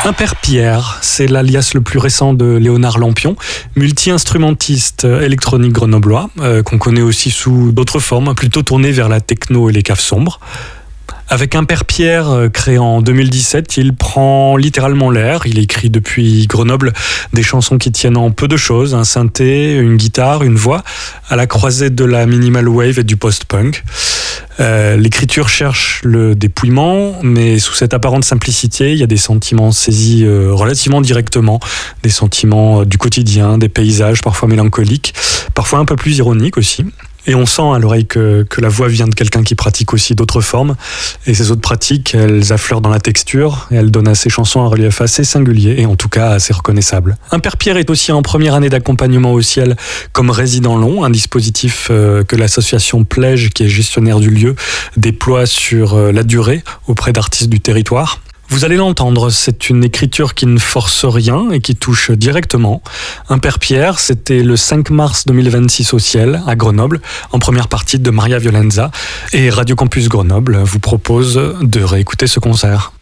Un père Pierre, c'est l'alias le plus récent de Léonard Lampion, multi-instrumentiste électronique grenoblois, qu'on connaît aussi sous d'autres formes, plutôt tourné vers la techno et les caves sombres. Avec Un père Pierre, créé en 2017, il prend littéralement l'air. Il écrit depuis Grenoble des chansons qui tiennent en peu de choses, un synthé, une guitare, une voix, à la croisée de la minimal wave et du post-punk. L'écriture cherche le dépouillement, mais sous cette apparente simplicité, il y a des sentiments saisis relativement directement, des sentiments du quotidien, des paysages parfois mélancoliques, parfois un peu plus ironiques aussi. Et on sent à l'oreille que la voix vient de quelqu'un qui pratique aussi d'autres formes. Et ces autres pratiques, elles affleurent dans la texture et elles donnent à ces chansons un relief assez singulier et en tout cas assez reconnaissable. Un père Pierre est aussi en première année d'accompagnement au ciel comme résident long, un dispositif que l'association Plège, qui est gestionnaire du lieu, déploie sur la durée auprès d'artistes du territoire. Vous allez l'entendre, c'est une écriture qui ne force rien et qui touche directement. Un père Pierre, c'était le 5 mars 2026 au ciel, à Grenoble, en première partie de Maria Violenza. Et Radio Campus Grenoble vous propose de réécouter ce concert.